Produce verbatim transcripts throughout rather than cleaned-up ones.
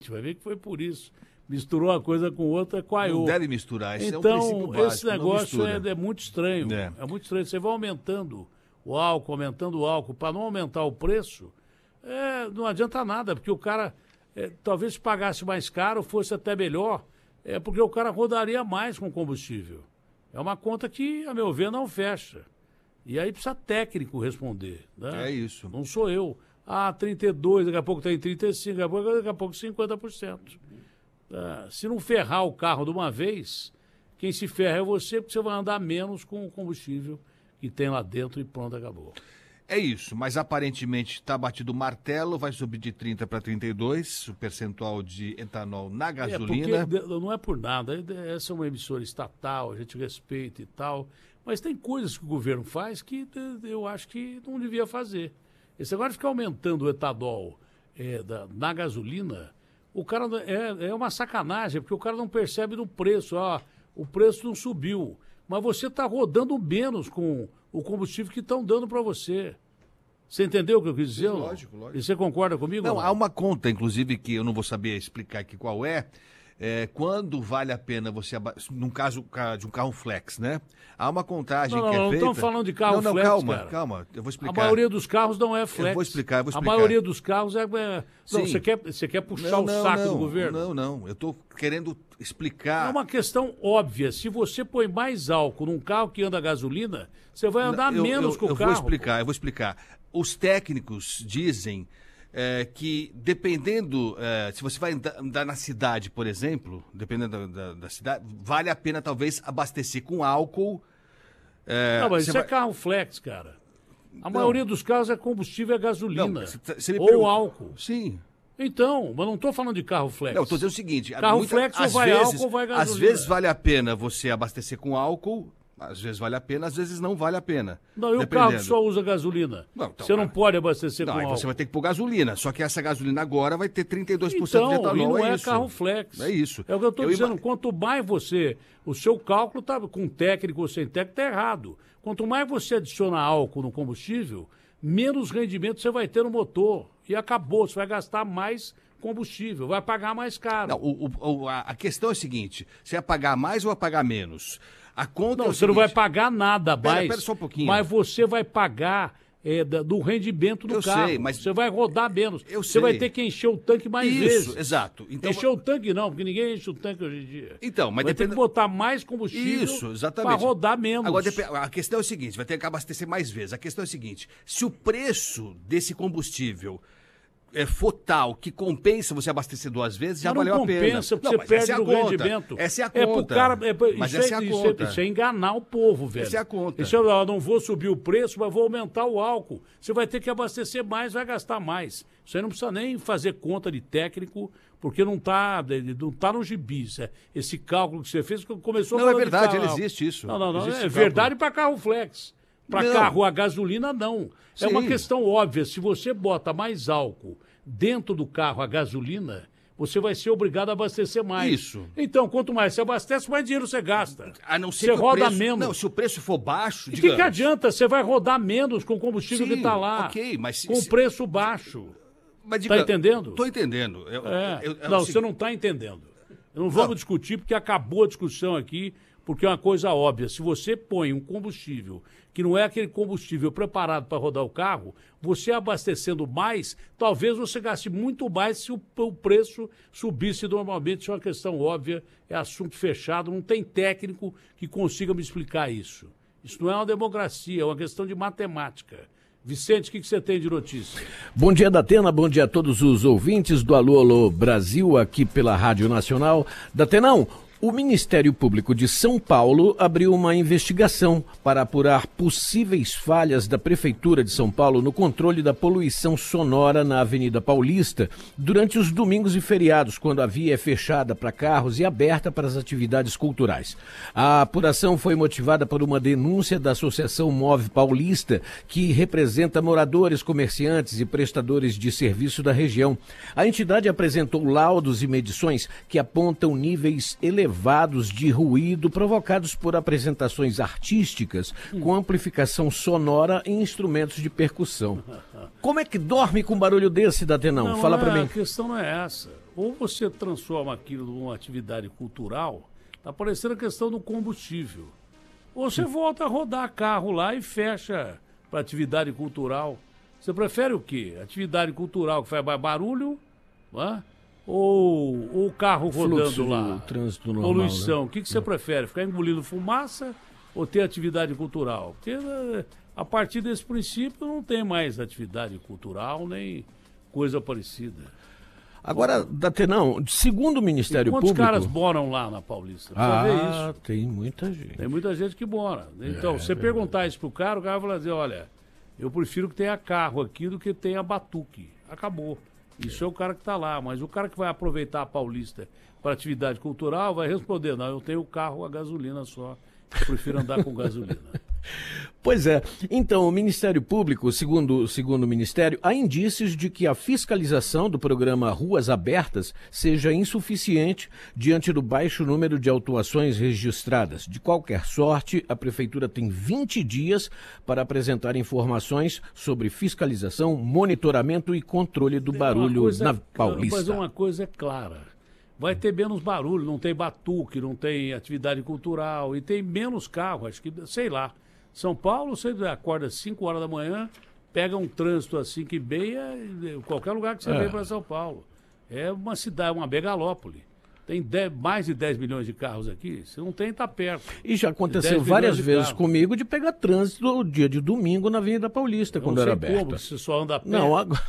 vai ver que foi por isso. Misturou uma coisa com outra, coaiou. Não deve misturar, esse então, é um princípio básico. Esse negócio é, é muito estranho. É. é muito estranho. Você vai aumentando o álcool, aumentando o álcool, para não aumentar o preço, é, não adianta nada, porque o cara, é, talvez se pagasse mais caro, fosse até melhor, é porque o cara rodaria mais com combustível. É uma conta que, a meu ver, não fecha. E aí precisa técnico responder. Né? É isso. Não sou eu. Ah, trinta e dois, daqui a pouco está em trinta e cinco, daqui a pouco, daqui a pouco cinquenta por cento. Ah, se não ferrar o carro de uma vez, quem se ferra é você, porque você vai andar menos com o combustível que tem lá dentro e pronto, acabou. É isso, mas aparentemente está batido o martelo, vai subir de trinta para trinta e dois, o percentual de etanol na gasolina. É porque não é por nada, essa é uma emissora estatal, a gente respeita e tal, mas tem coisas que o governo faz que eu acho que não devia fazer. Esse agora de ficar aumentando o etanol é, da, na gasolina, o cara é, é uma sacanagem, porque o cara não percebe no preço, ah, o preço não subiu, mas você está rodando menos com o combustível que estão dando para você. Você entendeu o que eu quis dizer? Sim, lógico, lógico. E você concorda comigo? Não, não, há uma conta, inclusive, que eu não vou saber explicar aqui qual é, é quando vale a pena você, num caso de um carro flex, né? Há uma contagem não, que não, é não feita... Não, estamos falando de carro não, não, flex, calma, cara. calma, eu vou explicar. A maioria dos carros não é flex. Eu vou explicar, eu vou explicar. A maioria dos carros é... é... Não, você quer, você quer puxar não, o não, saco não, do governo? Não, não, eu estou querendo explicar... É uma questão óbvia. Se você põe mais álcool num carro que anda a gasolina, você vai andar eu, menos eu, com o eu carro. Eu vou explicar, eu vou explicar. Os técnicos dizem é, que dependendo, é, se você vai andar, andar na cidade, por exemplo, dependendo da, da, da cidade, vale a pena talvez abastecer com álcool. É, não, mas isso vai... é carro flex, cara. A não. maioria dos carros é combustível, é gasolina. Não, você, você me ou pergunta... álcool. Sim. Então, mas não estou falando de carro flex. Não, estou dizendo o seguinte... Carro muita, flex ou vai vezes, álcool ou vai gasolina. Às vezes vale a pena você abastecer com álcool, às vezes vale a pena, às vezes não vale a pena. Não, e o carro que só usa gasolina? Não, então, você não pode abastecer não, com aí álcool. Você vai ter que pôr gasolina, só que essa gasolina agora vai ter trinta e dois por cento então, de etanol. E não é, é isso. carro flex. É isso. É o que eu estou dizendo. Ima... Quanto mais você... O seu cálculo tá, com técnico ou sem técnico está errado. Quanto mais você adiciona álcool no combustível, menos rendimento você vai ter no motor. E acabou, você vai gastar mais combustível, vai pagar mais caro. Não, o, o, a, a questão é a seguinte, você vai pagar mais ou vai pagar menos? A conta não, é o você seguinte, não vai pagar nada pera, mais, pera só um pouquinho. Mas você vai pagar é, da, do rendimento do eu carro. Sei, mas... Você vai rodar menos. Eu você sei. vai ter que encher o tanque mais Isso, vezes. Isso, exato. Então... Encher o tanque não, porque ninguém enche o tanque hoje em dia. Então, mas vai depende... ter que botar mais combustível Isso, exatamente. para rodar menos. Agora, a questão é o seguinte, vai ter que abastecer mais vezes. A questão é a seguinte, se o preço desse combustível é, for tal que compensa você abastecer duas vezes, já não valeu compensa, a pena. Porque não, você perde essa é a no conta. rendimento. Essa é a conta. É pro cara, é, mas isso, essa é a isso, conta. Isso é enganar o povo, velho. Essa é a conta. Isso é, eu não vou subir o preço, mas vou aumentar o álcool. Você vai ter que abastecer mais, vai gastar mais. Você não precisa nem fazer conta de técnico, porque não está não tá no gibi. Esse cálculo que você fez começou Não, é falando de verdade, carro. ele existe isso. Não, não, não. Existe É verdade para carro flex. Para carro a gasolina, não. Sim. É uma questão óbvia. Se você bota mais álcool dentro do carro a gasolina, você vai ser obrigado a abastecer mais. Isso. Então, quanto mais você abastece, mais dinheiro você gasta. A não ser você que roda o preço... menos. Não, se o preço for baixo, E o que, que adianta? Você vai rodar menos com o combustível Sim, que está lá. ok, mas se, com se... preço baixo. Mas diga, tá entendendo? Estou entendendo. Eu, é. eu, eu, não, assim... você não está entendendo. Não vamos não. discutir, porque acabou a discussão aqui, porque é uma coisa óbvia. Se você põe um combustível que não é aquele combustível preparado para rodar o carro, você abastecendo mais, talvez você gaste muito mais se o, o preço subisse normalmente. Isso é uma questão óbvia, é assunto fechado, não tem técnico que consiga me explicar isso. Isso não é uma democracia, é uma questão de matemática. Vicente, o que, que você tem de notícia? Bom dia, Datena, bom dia a todos os ouvintes do Alô, Alô Brasil, aqui pela Rádio Nacional. Datenão, o Ministério Público de São Paulo abriu uma investigação para apurar possíveis falhas da Prefeitura de São Paulo no controle da poluição sonora na Avenida Paulista durante os domingos e feriados, quando a via é fechada para carros e aberta para as atividades culturais. A apuração foi motivada por uma denúncia da Associação Move Paulista, que representa moradores, comerciantes e prestadores de serviço da região. A entidade apresentou laudos e medições que apontam níveis elevados elevados de ruído provocados por apresentações artísticas hum. com amplificação sonora em instrumentos de percussão. Como é que dorme com um barulho desse, Datenão? Não, Fala não para é, mim. A questão não é essa. ou você transforma aquilo numa atividade cultural, tá parecendo a questão do combustível. Ou você volta a rodar carro lá e fecha para atividade cultural. Você prefere o quê? Atividade cultural que faz mais barulho, né? ou, ou o carro rodando Fluxo lá? Trânsito normal, Poluição. né? O que, que você prefere? Ficar engolindo fumaça ou ter atividade cultural? Porque a partir desse princípio não tem mais atividade cultural nem coisa parecida. Agora, Datenão, segundo o Ministério E quantos Público... caras moram lá na Paulista? Precisa Ah, ver isso. tem muita gente. Tem muita gente que mora. Então, É, você é perguntar isso pro cara, o cara vai dizer, olha, eu prefiro que tenha carro aqui do que tenha batuque. Acabou. Isso é, é o cara que está lá. Mas o cara que vai aproveitar a Paulista para atividade cultural vai responder, não, eu tenho carro a gasolina só. Eu prefiro andar com gasolina. Pois é. Então, o Ministério Público, segundo, segundo o Ministério, há indícios de que a fiscalização do programa Ruas Abertas seja insuficiente diante do baixo número de autuações registradas. De qualquer sorte, a Prefeitura tem vinte dias para apresentar informações sobre fiscalização, monitoramento e controle do barulho coisa, na Paulista. Mas uma coisa é clara. Vai ter menos barulho, não tem batuque, não tem atividade cultural e tem menos carro, acho que, sei lá. São Paulo, você acorda às cinco horas da manhã, pega um trânsito às cinco e meia, qualquer lugar que você É. vem para São Paulo. É uma cidade, uma megalópole. Tem dez, mais de dez milhões de carros aqui, se não tem, tá perto. E já aconteceu dez várias milhões de vezes carros. comigo de pegar trânsito no dia de domingo na Avenida Paulista, Eu quando não era sei aberta. como, você só anda a pé. Não, agora...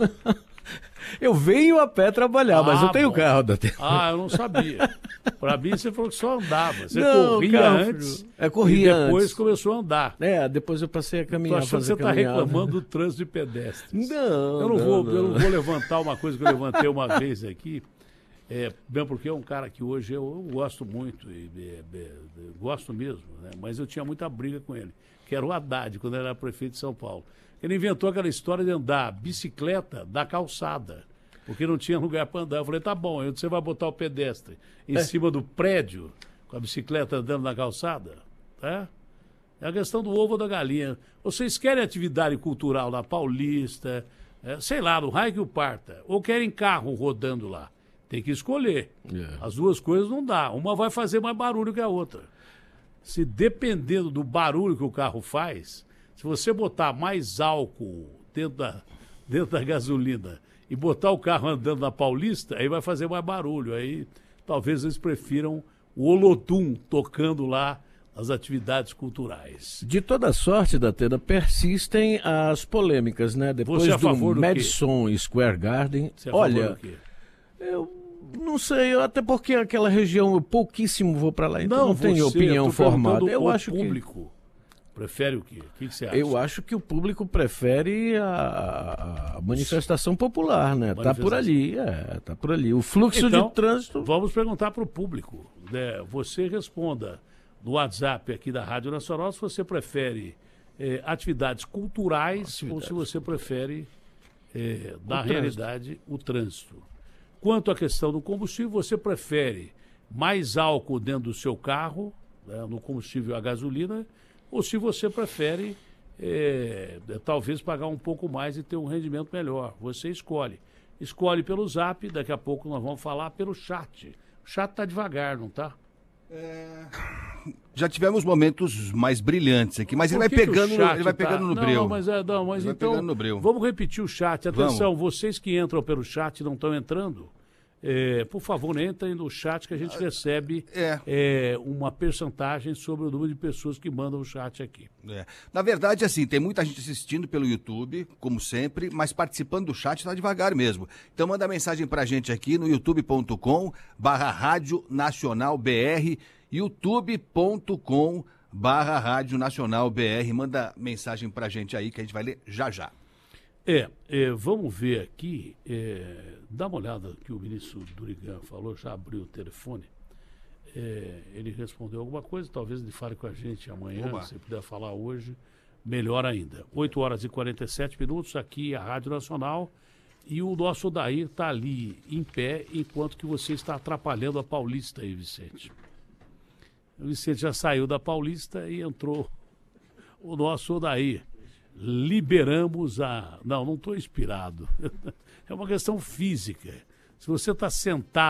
Eu venho a pé trabalhar, mas Ah, eu tenho bom. carro da T. Ah, eu não sabia. Pra mim, você falou que só andava. Você Não, corria carro, antes filho. É, corria e depois antes. começou a andar. É, depois eu passei a Tô caminhar, achando que fazer você está caminhada. reclamando do trânsito de pedestres. Não, eu não, não, vou, não. eu não vou levantar uma coisa que eu levantei uma vez aqui, é, mesmo porque é um cara que hoje eu, eu gosto muito, e, é, é, gosto mesmo, né? Mas eu tinha muita briga com ele, que era o Haddad, quando ele era prefeito de São Paulo. Ele inventou aquela história de andar bicicleta da calçada, porque não tinha lugar para andar. Eu falei, tá bom, aí você vai botar o pedestre em É. cima do prédio, com a bicicleta andando na calçada, tá? É a questão do ovo ou da galinha. Vocês querem atividade cultural na Paulista, é, sei lá, no raio que o parta, ou querem carro rodando lá? Tem que escolher. É. As duas coisas não dá. Uma vai fazer mais barulho que a outra. Se dependendo do barulho que o carro faz, se você botar mais álcool dentro da, dentro da gasolina e botar o carro andando na Paulista, aí vai fazer mais barulho. Aí talvez eles prefiram o Olodum tocando lá as atividades culturais. De toda sorte, Datena, persistem as polêmicas, né? Depois Você é a do favor do quê? Madison Square Garden. Você é a favor Olha, do quê? eu não sei, até porque aquela região eu pouquíssimo vou para lá, então não, você, tenho opinião eu tô formada. perguntando Eu o acho que público prefere o quê? O que, que você acha? eu acho que o público prefere a, a manifestação popular, né? Tá por ali, é, tá por ali. O fluxo Então, de trânsito. Vamos perguntar para o público. Né? Você responda no WhatsApp aqui da Rádio Nacional se você prefere eh, atividades culturais Atividades ou se você prefere, eh, na trânsito. realidade, o trânsito. Quanto à questão do combustível, você prefere mais álcool dentro do seu carro, né, no combustível a gasolina, ou se você prefere eh, talvez pagar um pouco mais e ter um rendimento melhor. Você escolhe. Escolhe pelo Zap, daqui a pouco nós vamos falar pelo chat. O chat tá devagar, não tá? Já tivemos momentos mais brilhantes aqui, mas ele Por vai que que o pegando, no, chat ele vai tá- pegando no não, breu. Não, mas, é, não, mas Ele vai então, pegando no breu. vamos repetir o chat. Atenção, vocês que entram pelo chat e não estão entrando, é, por favor, entrem no chat que a gente recebe é. é, uma percentagem sobre o número de pessoas que mandam o chat aqui. É. Na verdade, assim, tem muita gente assistindo pelo YouTube, como sempre, mas participando do chat tá devagar mesmo. Então manda mensagem pra gente aqui no youtube ponto com barra Rádio Nacional B R, youtube ponto com barra Rádio Nacional B R. Manda mensagem pra gente aí que a gente vai ler já já. É, é, vamos ver aqui, é, dá uma olhada que o ministro Durigan falou, já abriu o telefone. É, ele respondeu alguma coisa, talvez ele fale com a gente amanhã, Oba. se puder falar hoje, melhor ainda. oito horas e quarenta e sete minutos, aqui a Rádio Nacional, e o nosso Odair está ali em pé, enquanto que você está atrapalhando a Paulista aí, Vicente. O Vicente já saiu da Paulista e entrou o nosso Odair. Liberamos a... Não, não estou inspirado. É uma questão física. Se você está sentado